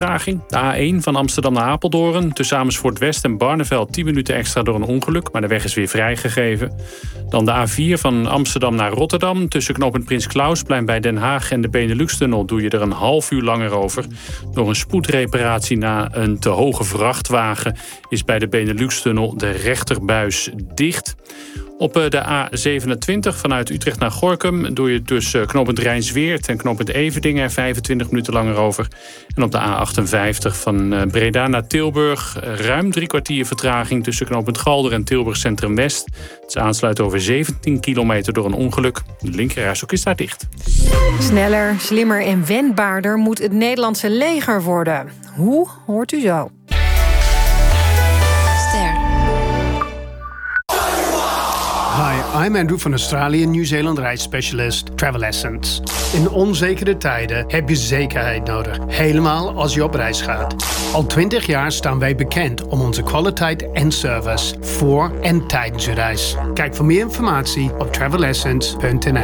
vertraging. De A1 van Amsterdam naar Apeldoorn. Tussen Amersfoort West en Barneveld 10 minuten extra door een ongeluk. Maar de weg is weer vrijgegeven. Dan de A4 van Amsterdam naar Rotterdam. Tussen knooppunt Prins Klausplein bij Den Haag en de Benelux-tunnel doe je er een half uur langer over. Door een spoedreparatie na een te hoge vrachtwagen is bij de Benelux-tunnel de rechterbuis dicht. Op de A27 vanuit Utrecht naar Gorinchem doe je tussen knooppunt Rijnsweert en knooppunt Everdingen er 25 minuten langer over. En op de A58 van Breda naar Tilburg ruim 3 kwartier vertraging tussen knooppunt Galder en Tilburg Centrum West. Het is aansluiten over 17 kilometer door een ongeluk. De linkerrijstrook is daar dicht. Sneller, slimmer en wendbaarder moet het Nederlandse leger worden. Hoe, hoort u zo. Hi, I'm Andrew van Australië Nieuw-Zeeland reisspecialist Travel Essence. In onzekere tijden heb je zekerheid nodig, helemaal als je op reis gaat. Al 20 jaar staan wij bekend om onze kwaliteit en service voor en tijdens je reis. Kijk voor meer informatie op travelessence.nl.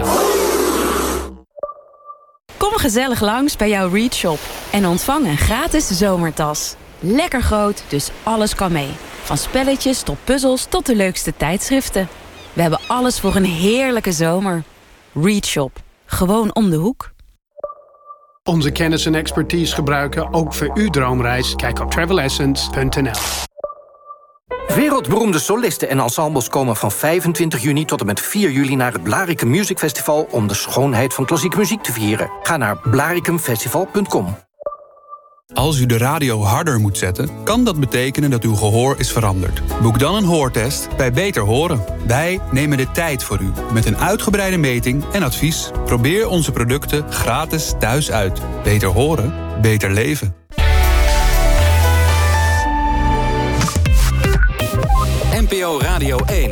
Kom gezellig langs bij jouw Readshop en ontvang een gratis zomertas. Lekker groot, dus alles kan mee. Van spelletjes tot puzzels tot de leukste tijdschriften. We hebben alles voor een heerlijke zomer. Readshop. Gewoon om de hoek. Onze kennis en expertise gebruiken ook voor uw droomreis. Kijk op travelessence.nl. Wereldberoemde solisten en ensembles komen van 25 juni tot en met 4 juli naar het Blaricum Music Festival om de schoonheid van klassieke muziek te vieren. Ga naar blaricumfestival.com. Als u de radio harder moet zetten, kan dat betekenen dat uw gehoor is veranderd. Boek dan een hoortest bij Beter Horen. Wij nemen de tijd voor u met een uitgebreide meting en advies. Probeer onze producten gratis thuis uit. Beter horen, beter leven. NPO Radio 1.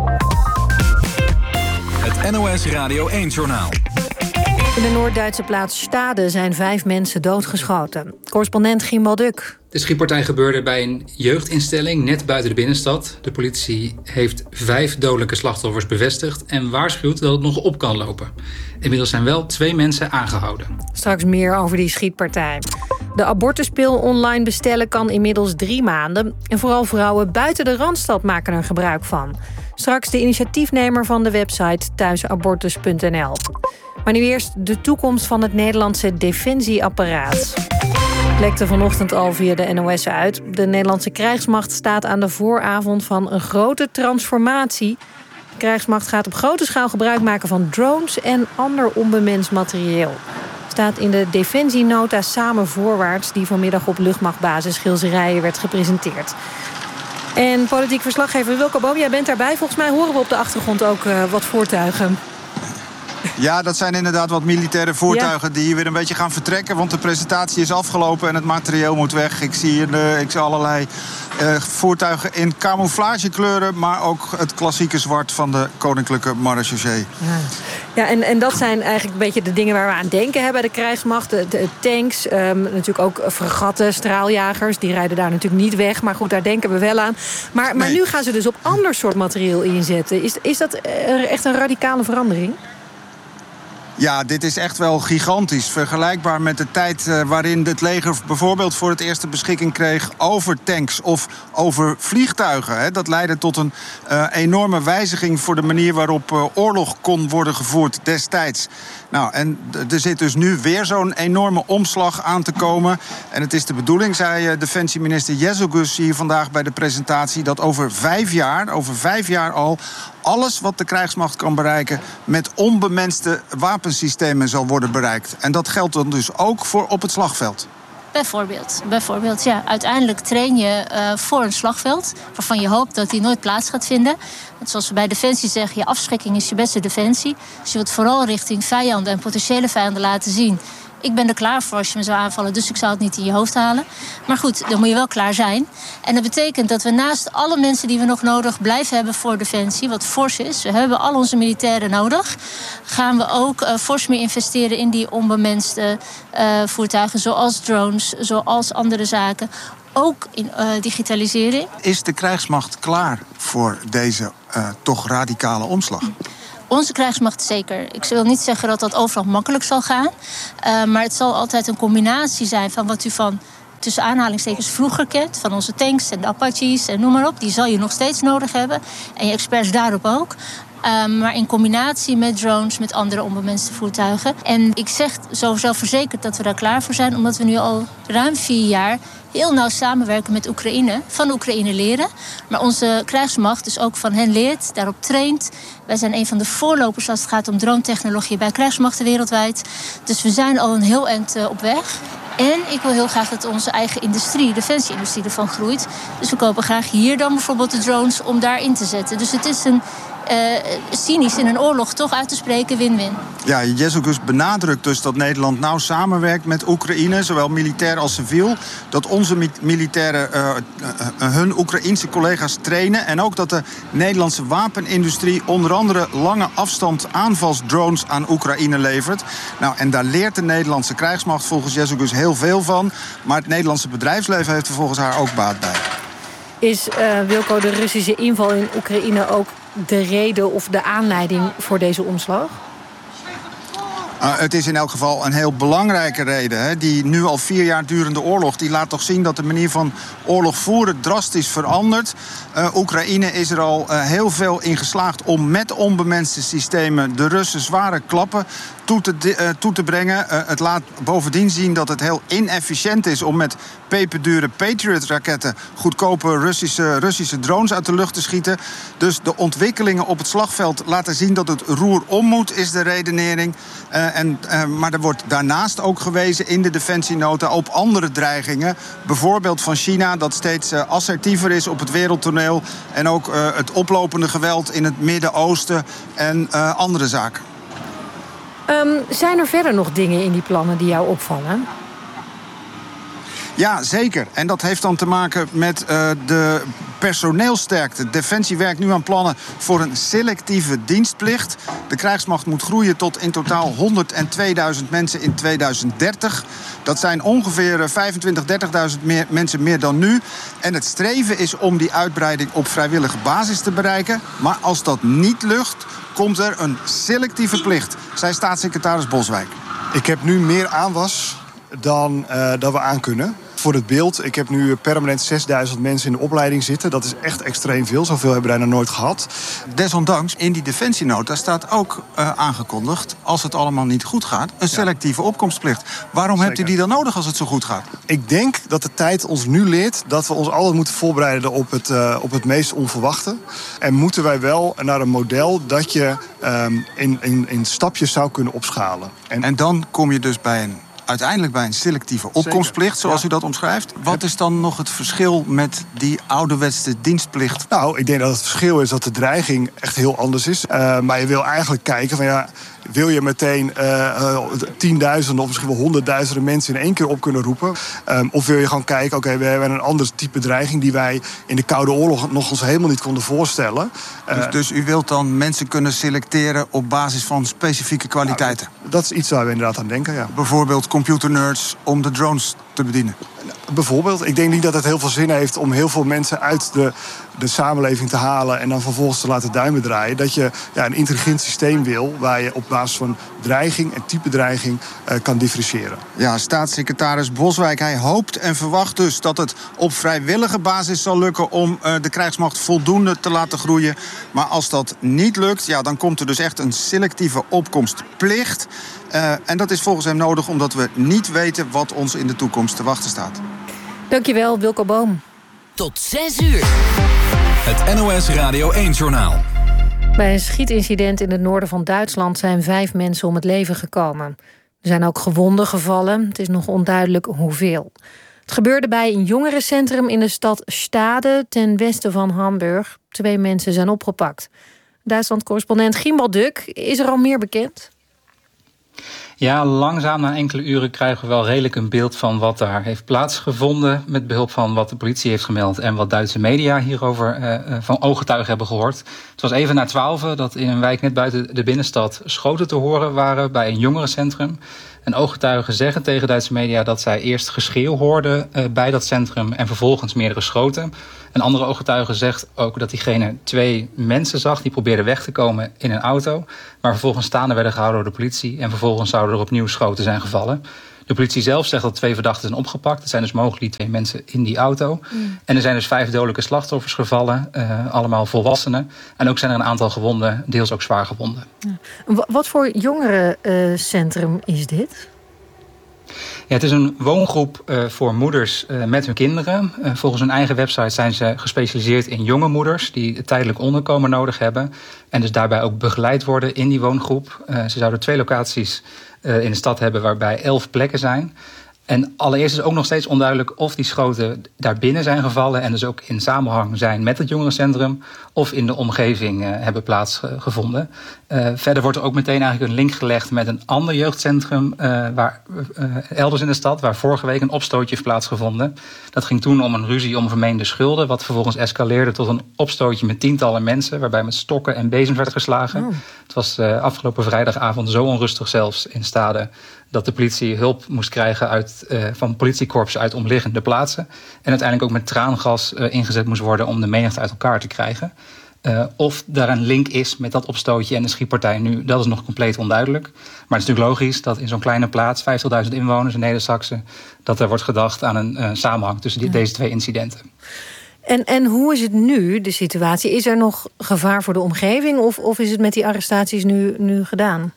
Het NOS Radio 1-journaal. In de Noord-Duitse plaats Stade zijn 5 mensen doodgeschoten. Correspondent Gimbal Duk. De schietpartij gebeurde bij een jeugdinstelling net buiten de binnenstad. De politie heeft 5 dodelijke slachtoffers bevestigd en waarschuwt dat het nog op kan lopen. Inmiddels zijn wel 2 mensen aangehouden. Straks meer over die schietpartij. De abortuspil online bestellen kan inmiddels 3 maanden. En vooral vrouwen buiten de Randstad maken er gebruik van. Straks de initiatiefnemer van de website thuisabortus.nl. Maar nu eerst de toekomst van het Nederlandse defensieapparaat. Lekte vanochtend al via de NOS uit. De Nederlandse krijgsmacht staat aan de vooravond van een grote transformatie. De krijgsmacht gaat op grote schaal gebruik maken van drones en ander onbemenst materieel. Staat in de Defensienota Samen Voorwaarts, die vanmiddag op luchtmachtbasis Gilserijen werd gepresenteerd. En politiek verslaggever Wilco Boom, jij bent daarbij. Volgens mij horen we op de achtergrond ook wat voertuigen. Ja, dat zijn inderdaad wat militaire voertuigen die hier weer een beetje gaan vertrekken. Want de presentatie is afgelopen en het materieel moet weg. Ik zie allerlei voertuigen in camouflagekleuren, maar ook het klassieke zwart van de Koninklijke Marechaussee. Ja, en dat zijn eigenlijk een beetje de dingen waar we aan denken bij de krijgsmacht. De tanks, natuurlijk ook fregatten, straaljagers. Die rijden daar natuurlijk niet weg. Maar goed, daar denken we wel aan. Maar nu gaan ze dus op ander soort materieel inzetten. Is dat echt een radicale verandering? Ja, dit is echt wel gigantisch. Vergelijkbaar met de tijd waarin het leger bijvoorbeeld voor het eerst de beschikking kreeg over tanks of over vliegtuigen. Dat leidde tot een enorme wijziging voor de manier waarop oorlog kon worden gevoerd destijds. Nou, en er zit dus nu weer zo'n enorme omslag aan te komen. En het is de bedoeling, zei defensieminister Jezogus hier vandaag bij de presentatie, dat over 5 jaar al alles wat de krijgsmacht kan bereiken met onbemenste wapensystemen zal worden bereikt. En dat geldt dan dus ook voor op het slagveld. Bijvoorbeeld, ja. Uiteindelijk train je voor een slagveld waarvan je hoopt dat die nooit plaats gaat vinden. Want zoals we bij Defensie zeggen, je afschrikking is je beste defensie. Dus je wilt vooral richting vijanden en potentiële vijanden laten zien: ik ben er klaar voor als je me zou aanvallen, dus ik zou het niet in je hoofd halen. Maar goed, dan moet je wel klaar zijn. En dat betekent dat we naast alle mensen die we nog nodig blijven hebben voor Defensie, wat fors is, we hebben al onze militairen nodig, gaan we ook fors meer investeren in die onbemenste voertuigen, zoals drones, zoals andere zaken. Ook in digitalisering. Is de krijgsmacht klaar voor deze toch radicale omslag? Onze krijgsmacht zeker. Ik wil niet zeggen dat dat overal makkelijk zal gaan. Maar het zal altijd een combinatie zijn van wat u van tussen aanhalingstekens vroeger kent, van onze tanks en de Apaches en noem maar op, die zal je nog steeds nodig hebben. En je experts daarop ook. Maar in combinatie met drones, met andere onbemenste voertuigen. En ik zeg zo zelfverzekerd dat we daar klaar voor zijn, omdat we nu al ruim 4 jaar heel nauw samenwerken met Oekraïne, van Oekraïne leren. Maar onze krijgsmacht dus ook van hen leert, daarop traint. Wij zijn een van de voorlopers als het gaat om drone-technologie bij krijgsmachten wereldwijd. Dus we zijn al een heel eind op weg. En ik wil heel graag dat onze eigen industrie, defensie-industrie, ervan groeit. Dus we kopen graag hier dan bijvoorbeeld de drones om daar in te zetten. Dus het is een cynisch in een oorlog toch uit te spreken win-win. Ja, Jezogus benadrukt dus dat Nederland nauw samenwerkt met Oekraïne, zowel militair als civiel. Dat onze militairen hun Oekraïense collega's trainen. En ook dat de Nederlandse wapenindustrie onder andere lange afstand aanvalsdrones aan Oekraïne levert. Nou, en daar leert de Nederlandse krijgsmacht volgens Jezogus heel veel van. Maar het Nederlandse bedrijfsleven heeft er volgens haar ook baat bij. Is, Wilco, de Russische inval in Oekraïne ook de reden of de aanleiding voor deze omslag? Het is in elk geval een heel belangrijke reden. Hè. Die nu al 4 jaar durende oorlog, die laat toch zien dat de manier van oorlog voeren drastisch verandert. Oekraïne is er al heel veel in geslaagd om met onbemenste systemen de Russen zware klappen toe te brengen. Het laat bovendien zien dat het heel inefficiënt is om met peperdure Patriot-raketten goedkope Russische drones uit de lucht te schieten. Dus de ontwikkelingen op het slagveld laten zien dat het roer om moet, is de redenering. Maar er wordt daarnaast ook gewezen in de defensienota op andere dreigingen. Bijvoorbeeld van China, dat steeds assertiever is op het wereldtoneel. En ook het oplopende geweld in het Midden-Oosten en andere zaken. Zijn er verder nog dingen in die plannen die jou opvallen? Ja, zeker. En dat heeft dan te maken met de personeelsterkte. Defensie werkt nu aan plannen voor een selectieve dienstplicht. De krijgsmacht moet groeien tot in totaal 102.000 mensen in 2030. Dat zijn ongeveer 25.000, 30.000 mensen meer dan nu. En het streven is om die uitbreiding op vrijwillige basis te bereiken. Maar als dat niet lukt, komt er een selectieve plicht, zei staatssecretaris Boswijk. Ik heb nu meer aanwas dan we aankunnen. Voor het beeld, ik heb nu permanent 6.000 mensen in de opleiding zitten. Dat is echt extreem veel. Zoveel hebben wij nog nooit gehad. Desondanks, in die defensienota staat ook aangekondigd, als het allemaal niet goed gaat, een selectieve opkomstplicht. Waarom hebt u die dan nodig als het zo goed gaat? Ik denk dat de tijd ons nu leert dat we ons altijd moeten voorbereiden op het meest onverwachte. En moeten wij wel naar een model dat je in stapjes zou kunnen opschalen. En dan kom je dus uiteindelijk bij een selectieve opkomstplicht, zoals u dat omschrijft. Wat is dan nog het verschil met die ouderwetse dienstplicht? Nou, ik denk dat het verschil is dat de dreiging echt heel anders is. Maar je wil eigenlijk kijken van wil je meteen 10.000 of misschien wel 100.000 mensen in één keer op kunnen roepen? Of wil je gewoon kijken, we hebben een ander type dreiging die wij in de Koude Oorlog nog ons helemaal niet konden voorstellen. Dus u wilt dan mensen kunnen selecteren op basis van specifieke kwaliteiten? Dat is iets waar we inderdaad aan denken, ja. Bijvoorbeeld computernerds om de drones te bedienen? Bijvoorbeeld. Ik denk niet dat het heel veel zin heeft om heel veel mensen uit de samenleving te halen en dan vervolgens te laten duimen draaien. Dat je een intelligent systeem wil waar je op basis van dreiging en type dreiging kan differentiëren. Ja, staatssecretaris Boswijk, hij hoopt en verwacht dus dat het op vrijwillige basis zal lukken om de krijgsmacht voldoende te laten groeien. Maar als dat niet lukt, dan komt er dus echt een selectieve opkomstplicht. En dat is volgens hem nodig omdat we niet weten wat ons in de toekomst te wachten staat. Dankjewel, Wilco Boom. Tot 6 uur. Het NOS Radio 1-journaal. Bij een schietincident in het noorden van Duitsland zijn 5 mensen om het leven gekomen. Er zijn ook gewonden gevallen. Het is nog onduidelijk hoeveel. Het gebeurde bij een jongerencentrum in de stad Stade ten westen van Hamburg. 2 mensen zijn opgepakt. Duitsland-correspondent Gimbal Duk, is er al meer bekend? Ja, langzaam na enkele uren krijgen we wel redelijk een beeld van wat daar heeft plaatsgevonden. Met behulp van wat de politie heeft gemeld en wat Duitse media hierover van ooggetuigen hebben gehoord. Het was even na 12 dat in een wijk net buiten de binnenstad schoten te horen waren bij een jongerencentrum. En ooggetuigen zeggen tegen Duitse media dat zij eerst geschreeuw hoorden bij dat centrum en vervolgens meerdere schoten. Een andere ooggetuige zegt ook dat diegene 2 mensen zag die probeerden weg te komen in een auto. Maar vervolgens staande werden gehouden door de politie en vervolgens zouden er opnieuw schoten zijn gevallen. De politie zelf zegt dat 2 verdachten zijn opgepakt. Er zijn dus mogelijk die 2 mensen in die auto. En er zijn dus 5 dodelijke slachtoffers gevallen. Allemaal volwassenen. En ook zijn er een aantal gewonden, deels ook zwaar gewonden. Ja. Wat voor jongerencentrum is dit? Ja, het is een woongroep voor moeders met hun kinderen. Volgens hun eigen website zijn ze gespecialiseerd in jonge moeders die tijdelijk onderkomen nodig hebben. En dus daarbij ook begeleid worden in die woongroep. Ze zouden 2 locaties in de stad hebben waarbij 11 plekken zijn. En allereerst is ook nog steeds onduidelijk of die schoten daar binnen zijn gevallen en dus ook in samenhang zijn met het jongerencentrum of in de omgeving hebben plaatsgevonden. Verder wordt er ook meteen eigenlijk een link gelegd met een ander jeugdcentrum elders in de stad, waar vorige week een opstootje heeft plaatsgevonden. Dat ging toen om een ruzie om vermeende schulden, wat vervolgens escaleerde tot een opstootje met tientallen mensen, waarbij met stokken en bezems werd geslagen. Het was afgelopen vrijdagavond zo onrustig zelfs in Stade dat de politie hulp moest krijgen van politiekorpsen uit omliggende plaatsen. En uiteindelijk ook met traangas ingezet moest worden om de menigte uit elkaar te krijgen. Of daar een link is met dat opstootje en de schietpartij nu, dat is nog compleet onduidelijk. Maar het is natuurlijk logisch dat in zo'n kleine plaats, 50.000 inwoners in Neder-Saxe, dat er wordt gedacht aan een samenhang tussen deze 2 incidenten. En hoe is het nu, de situatie? Is er nog gevaar voor de omgeving of is het met die arrestaties nu gedaan?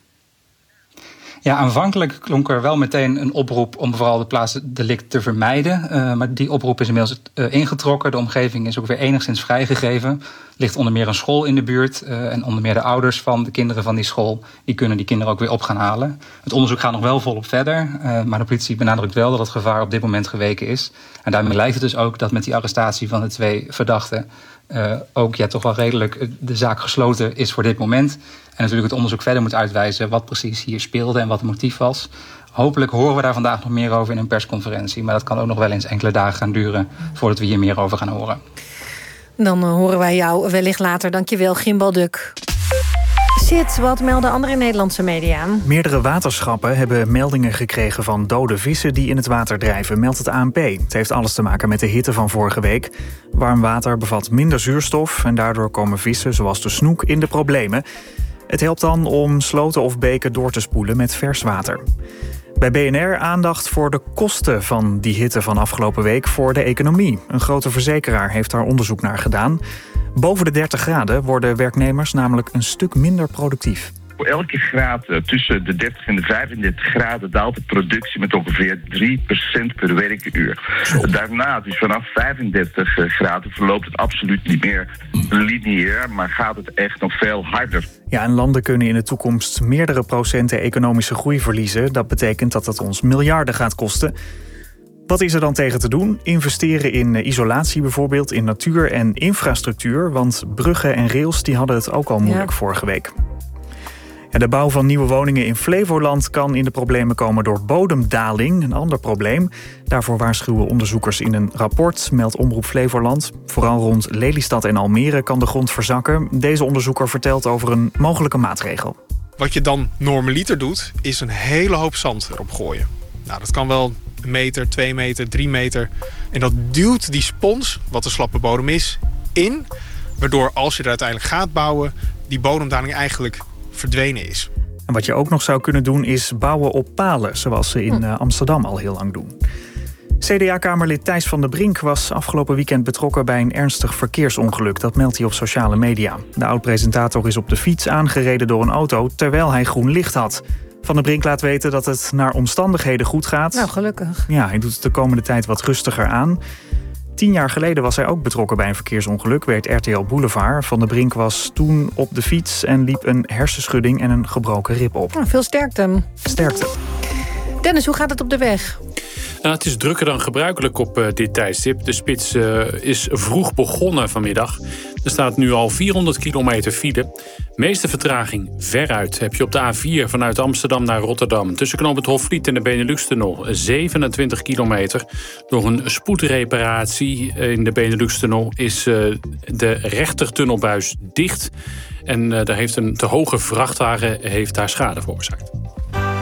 Ja, aanvankelijk klonk er wel meteen een oproep om vooral de plaatsdelict te vermijden. Maar die oproep is inmiddels ingetrokken. De omgeving is ook weer enigszins vrijgegeven. Er ligt onder meer een school in de buurt. En onder meer de ouders van de kinderen van die school, die kunnen die kinderen ook weer op gaan halen. Het onderzoek gaat nog wel volop verder. Maar de politie benadrukt wel dat het gevaar op dit moment geweken is. En daarmee lijkt het dus ook dat met die arrestatie van de 2 verdachten ook toch wel redelijk de zaak gesloten is voor dit moment. En natuurlijk het onderzoek verder moet uitwijzen wat precies hier speelde en wat het motief was. Hopelijk horen we daar vandaag nog meer over in een persconferentie. Maar dat kan ook nog wel eens enkele dagen gaan duren voordat we hier meer over gaan horen. Dan horen wij jou wellicht later. Dankjewel, Gimbal Duk. Sid, wat melden andere Nederlandse media? Meerdere waterschappen hebben meldingen gekregen van dode vissen die in het water drijven, meldt het ANP. Het heeft alles te maken met de hitte van vorige week. Warm water bevat minder zuurstof en daardoor komen vissen zoals de snoek in de problemen. Het helpt dan om sloten of beken door te spoelen met vers water. Bij BNR aandacht voor de kosten van die hitte van afgelopen week voor de economie. Een grote verzekeraar heeft daar onderzoek naar gedaan. Boven de 30 graden worden werknemers namelijk een stuk minder productief. Voor elke graad tussen de 30 en de 35 graden daalt de productie met ongeveer 3% per werkuur. Daarna, dus vanaf 35 graden, verloopt het absoluut niet meer lineair, maar gaat het echt nog veel harder. Ja, en landen kunnen in de toekomst meerdere procenten economische groei verliezen. Dat betekent dat het ons miljarden gaat kosten. Wat is er dan tegen te doen? Investeren in isolatie bijvoorbeeld, in natuur en infrastructuur. Want bruggen en rails die hadden het ook al moeilijk vorige week. Ja, de bouw van nieuwe woningen in Flevoland kan in de problemen komen door bodemdaling. Een ander probleem. Daarvoor waarschuwen onderzoekers in een rapport, meldt Omroep Flevoland. Vooral rond Lelystad en Almere kan de grond verzakken. Deze onderzoeker vertelt over een mogelijke maatregel. Wat je dan normaliter doet, is een hele hoop zand erop gooien. Nou, dat kan wel 1 meter, 2 meter, 3 meter. En dat duwt die spons, wat de slappe bodem is, in. Waardoor als je er uiteindelijk gaat bouwen, die bodemdaling eigenlijk verdwenen is. En wat je ook nog zou kunnen doen is bouwen op palen, zoals ze in Amsterdam al heel lang doen. CDA-kamerlid Thijs van der Brink was afgelopen weekend betrokken bij een ernstig verkeersongeluk. Dat meldt hij op sociale media. De oud-presentator is op de fiets aangereden door een auto terwijl hij groen licht had. Van der Brink laat weten dat het naar omstandigheden goed gaat. Nou, gelukkig. Ja, hij doet het de komende tijd wat rustiger aan. 10 jaar geleden was hij ook betrokken bij een verkeersongeluk, werd RTL Boulevard. Van der Brink was toen op de fiets en liep een hersenschudding en een gebroken rib op. Nou, veel sterkte. Sterkte. Dennis, hoe gaat het op de weg? Nou, het is drukker dan gebruikelijk op dit tijdstip. De spits is vroeg begonnen vanmiddag. Er staat nu al 400 kilometer file. Meeste vertraging veruit heb je op de A4 vanuit Amsterdam naar Rotterdam. Tussen knooppunt Hofvliet en de Benelux-tunnel 27 kilometer. Door een spoedreparatie in de Benelux-tunnel is de rechtertunnelbuis dicht. En daar heeft een te hoge vrachtwagen daar schade veroorzaakt.